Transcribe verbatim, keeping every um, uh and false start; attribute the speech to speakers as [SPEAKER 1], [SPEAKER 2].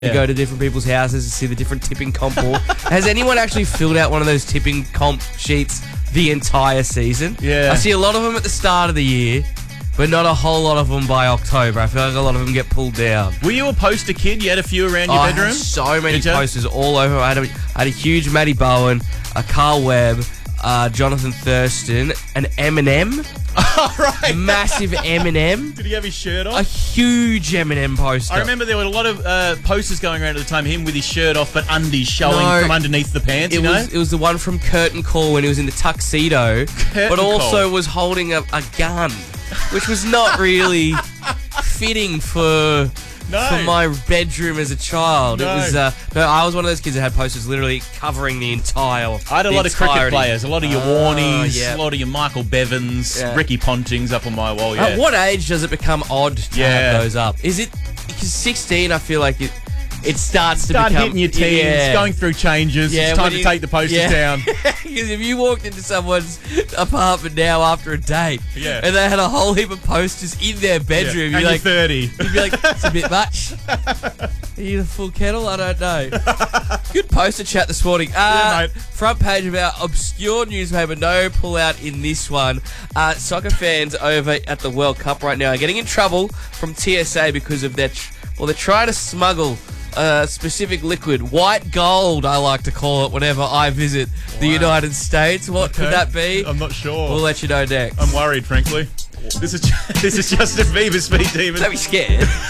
[SPEAKER 1] to
[SPEAKER 2] Yeah.
[SPEAKER 1] go to different people's houses to see the different tipping comp ball. Has anyone actually filled out one of those tipping comp sheets the entire season?
[SPEAKER 2] Yeah.
[SPEAKER 1] I see a lot of them at the start of the year, but not a whole lot of them by October. I feel like a lot of them get pulled down.
[SPEAKER 2] Were you a poster kid? You had a few around your
[SPEAKER 1] I
[SPEAKER 2] bedroom?
[SPEAKER 1] had so many
[SPEAKER 2] Did ya?
[SPEAKER 1] posters all over. I had a, I had a huge Matty Bowen, a Carl Webb, uh, Jonathan Thurston, an Eminem,
[SPEAKER 2] Oh, right.
[SPEAKER 1] massive Eminem,
[SPEAKER 2] Did he have his shirt
[SPEAKER 1] a
[SPEAKER 2] off?
[SPEAKER 1] huge Eminem poster.
[SPEAKER 2] I remember there were a lot of uh, posters going around at the time, him with his shirt off, but undies showing
[SPEAKER 1] No.
[SPEAKER 2] from underneath the pants,
[SPEAKER 1] It
[SPEAKER 2] you know?
[SPEAKER 1] was it was the one from Curtain Call when he was in the tuxedo,
[SPEAKER 2] Curtain
[SPEAKER 1] but also
[SPEAKER 2] Call.
[SPEAKER 1] was holding a, a gun, which was not really fitting for
[SPEAKER 2] No.
[SPEAKER 1] for my bedroom as a child.
[SPEAKER 2] No.
[SPEAKER 1] It was uh, no, I was one of those kids that had posters literally covering the entire.
[SPEAKER 2] I had a
[SPEAKER 1] the
[SPEAKER 2] lot of cricket
[SPEAKER 1] entirety.
[SPEAKER 2] players, a lot of your
[SPEAKER 1] Oh,
[SPEAKER 2] Warnies,
[SPEAKER 1] yeah.
[SPEAKER 2] a lot of your Michael Bevans,
[SPEAKER 1] Yeah.
[SPEAKER 2] Ricky Pontings up on my wall, yeah.
[SPEAKER 1] At what age does it become odd to
[SPEAKER 2] Yeah.
[SPEAKER 1] have those up? Is it because sixteen? I feel like it it starts to
[SPEAKER 2] Start
[SPEAKER 1] become
[SPEAKER 2] hitting your teens,
[SPEAKER 1] yeah.
[SPEAKER 2] going through changes,
[SPEAKER 1] Yeah,
[SPEAKER 2] it's time
[SPEAKER 1] when
[SPEAKER 2] to
[SPEAKER 1] you-
[SPEAKER 2] take the posters
[SPEAKER 1] yeah.
[SPEAKER 2] down.
[SPEAKER 1] Because if you walked into someone's apartment now after a date,
[SPEAKER 2] Yeah.
[SPEAKER 1] and they had a whole heap of posters in their bedroom,
[SPEAKER 2] Yeah. And
[SPEAKER 1] you're like,
[SPEAKER 2] you're thirty.
[SPEAKER 1] you'd be like, it's a bit much. Are you the full kettle? I don't know. Good poster chat this morning. Uh,
[SPEAKER 2] Yeah, mate.
[SPEAKER 1] Front page of our obscure newspaper. No pull out in this one. Uh, soccer fans over at the World Cup right now are getting in trouble from T S A because of their, tr- well, they're trying to smuggle a specific liquid, white gold, I like to call it, whenever I visit the
[SPEAKER 2] Wow.
[SPEAKER 1] United States. What could
[SPEAKER 2] Okay.
[SPEAKER 1] that be?
[SPEAKER 2] I'm not sure.
[SPEAKER 1] We'll let you know next.
[SPEAKER 2] I'm worried, frankly. This is this is Justin Bieber, Speed Demon.
[SPEAKER 1] Don't be scared.